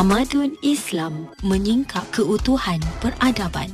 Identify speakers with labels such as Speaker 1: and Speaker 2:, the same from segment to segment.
Speaker 1: Tamadun Islam menyingkap keutuhan peradaban.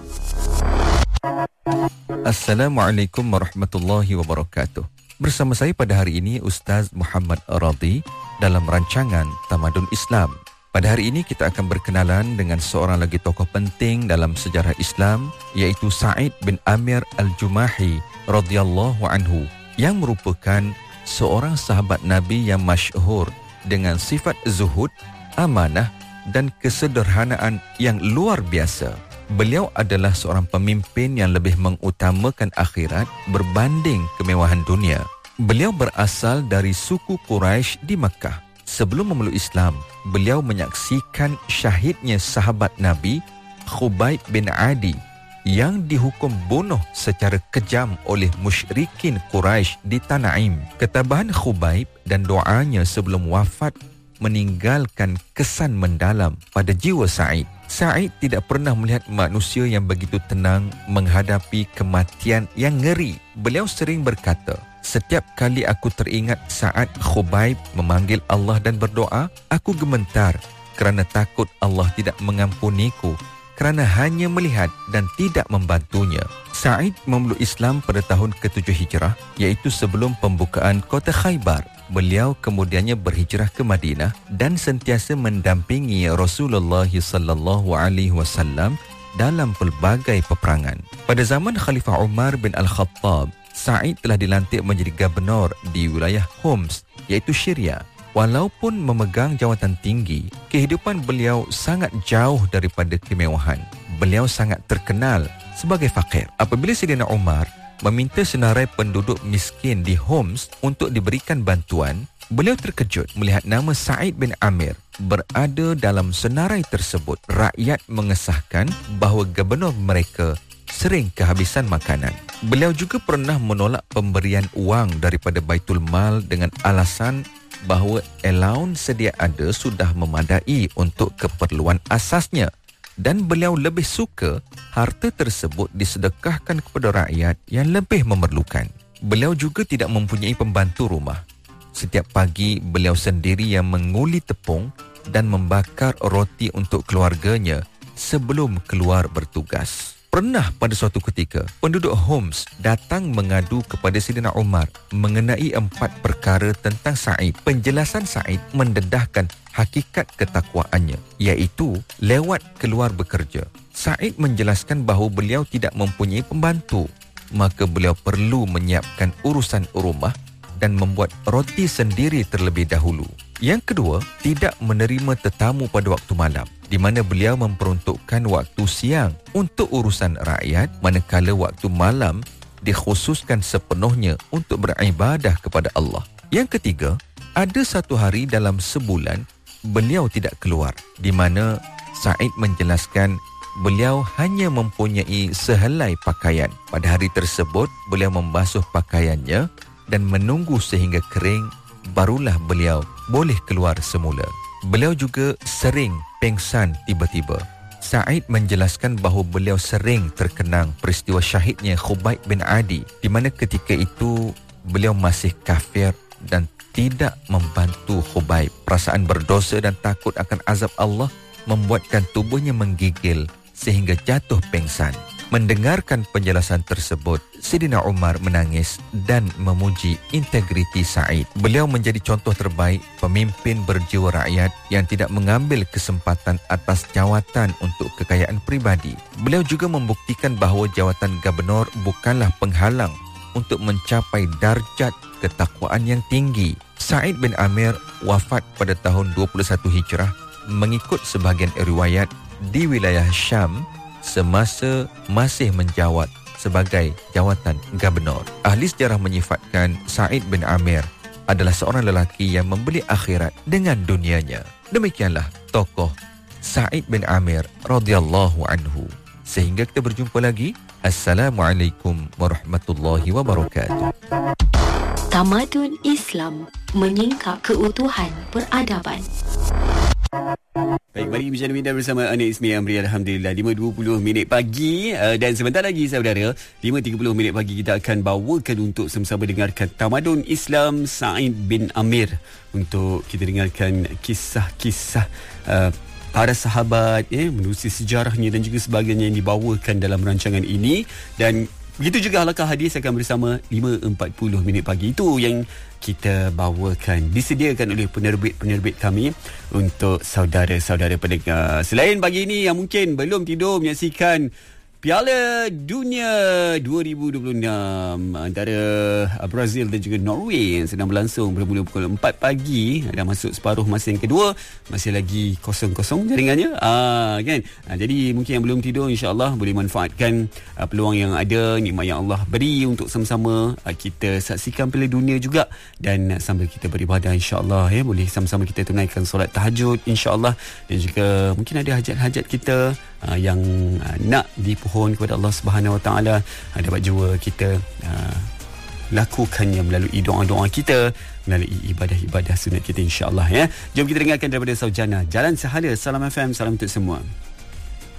Speaker 2: Assalamualaikum warahmatullahi wabarakatuh. Bersama saya pada hari ini Ustaz Muhammad Radhi dalam rancangan Tamadun Islam. Pada hari ini kita akan berkenalan dengan seorang lagi tokoh penting dalam sejarah Islam, iaitu Sa'id bin Amir Al-Jumahi radhiyallahu anhu, yang merupakan seorang sahabat Nabi yang masyhur dengan sifat zuhud, amanah dan kesederhanaan yang luar biasa. Beliau adalah seorang pemimpin yang lebih mengutamakan akhirat berbanding kemewahan dunia. Beliau berasal dari suku Quraisy di Makkah. Sebelum memeluk Islam, beliau menyaksikan syahidnya sahabat Nabi Khubayb bin Adi yang dihukum bunuh secara kejam oleh musyrikin Quraisy di Tanaim. Ketabahan Khubayb dan doanya sebelum wafat meninggalkan kesan mendalam pada jiwa Sa'id. Sa'id tidak pernah melihat manusia yang begitu tenang menghadapi kematian yang ngeri. Beliau sering berkata, "Setiap kali aku teringat saat Khubayb memanggil Allah dan berdoa, aku gemetar kerana takut Allah tidak mengampuniku kerana hanya melihat dan tidak membantunya." Sa'id memeluk Islam pada tahun ke-7 Hijrah, iaitu sebelum pembukaan kota Khaybar. Beliau kemudiannya berhijrah ke Madinah dan sentiasa mendampingi Rasulullah sallallahu alaihi wasallam dalam pelbagai peperangan. Pada zaman Khalifah Umar bin Al-Khattab, Sa'id telah dilantik menjadi gubernur di wilayah Homs, iaitu Syria. Walaupun memegang jawatan tinggi, kehidupan beliau sangat jauh daripada kemewahan. Beliau sangat terkenal sebagai fakir. Apabila Sayyidina Umar meminta senarai penduduk miskin di Homs untuk diberikan bantuan, beliau terkejut melihat nama Sa'id bin Amir berada dalam senarai tersebut. Rakyat mengesahkan bahawa gubernur mereka sering kehabisan makanan. Beliau juga pernah menolak pemberian wang daripada Baitul Mal dengan alasan bahawa allowance sedia ada sudah memadai untuk keperluan asasnya, dan beliau lebih suka harta tersebut disedekahkan kepada rakyat yang lebih memerlukan. Beliau juga tidak mempunyai pembantu rumah. Setiap pagi beliau sendiri yang menguli tepung dan membakar roti untuk keluarganya sebelum keluar bertugas. Pernah pada suatu ketika, penduduk Homs datang mengadu kepada Sayyidina Umar mengenai 4 perkara tentang Sa'id. Penjelasan Sa'id mendedahkan hakikat ketakwaannya, iaitu lewat keluar bekerja. Sa'id menjelaskan bahawa beliau tidak mempunyai pembantu, maka beliau perlu menyiapkan urusan rumah dan membuat roti sendiri terlebih dahulu. Yang kedua, tidak menerima tetamu pada waktu malam, di mana beliau memperuntukkan waktu siang untuk urusan rakyat, manakala waktu malam dikhususkan sepenuhnya untuk beribadah kepada Allah. Yang ketiga, ada satu hari dalam sebulan beliau tidak keluar, di mana Sa'id menjelaskan beliau hanya mempunyai sehelai pakaian. Pada hari tersebut, beliau membasuh pakaiannya dan menunggu sehingga kering, barulah beliau boleh keluar semula. Beliau juga sering pengsan tiba-tiba. Sa'id menjelaskan bahawa beliau sering terkenang peristiwa syahidnya Khubayb bin Adi, di mana ketika itu beliau masih kafir dan tidak membantu Khubayb. Perasaan berdosa dan takut akan azab Allah membuatkan tubuhnya menggigil sehingga jatuh pengsan. Mendengarkan penjelasan tersebut, Sayyidina Umar menangis dan memuji integriti Sa'id. Beliau menjadi contoh terbaik pemimpin berjiwa rakyat yang tidak mengambil kesempatan atas jawatan untuk kekayaan pribadi. Beliau juga membuktikan bahawa jawatan gubernur bukanlah penghalang untuk mencapai darjat ketakwaan yang tinggi. Sa'id bin Amir wafat pada tahun 21 Hijrah mengikut sebahagian riwayat di wilayah Syam semasa masih menjawat sebagai jawatan gubernur. Ahli sejarah menyifatkan Sa'id bin Amir adalah seorang lelaki yang membeli akhirat dengan dunianya. Demikianlah tokoh Sa'id bin Amir radhiyallahu anhu. Sehingga kita berjumpa lagi. Assalamualaikum warahmatullahi wabarakatuh.
Speaker 1: Tamadun Islam menyingkap keutuhan peradaban.
Speaker 3: Baik, mari bincang minda bersama Ana Ismi Amri. Alhamdulillah 5.20 pagi dan sebentar lagi saudara 5.30 pagi kita akan bawakan untuk sama-sama dengarkan Tamadun Islam Sa'id bin Amir, untuk kita dengarkan kisah-kisah para sahabat, menerusi sejarahnya dan juga sebagainya yang dibawakan dalam rancangan ini. Dan begitu juga halakah hadis akan bersama 5.40 minit pagi. Itu yang kita bawakan, disediakan oleh penerbit-penerbit kami untuk saudara-saudara pendengar. Selain pagi ini yang mungkin belum tidur menyaksikan Piala Dunia 2026 antara Brazil dan juga Norway yang sedang berlangsung bermula pukul 4 pagi, dah masuk separuh masa yang kedua, masih lagi kosong-kosong jaringannya, kan. Jadi mungkin yang belum tidur, insya-Allah boleh manfaatkan peluang yang ada, nikmat yang Allah beri untuk sama-sama kita saksikan Piala Dunia juga, dan sambil kita beribadah, insya-Allah boleh sama-sama kita tunaikan solat tahajud, insya-Allah, dan juga mungkin ada hajat-hajat kita yang nak dipohon kepada Allah Subhanahu Wa Taala, dapat jua kita lakukannya melalui doa-doa kita, melalui ibadah-ibadah sunat kita, insya-Allah. Jom kita dengarkan daripada Saujana, Jalan Sehala. Salam FM, salam untuk semua.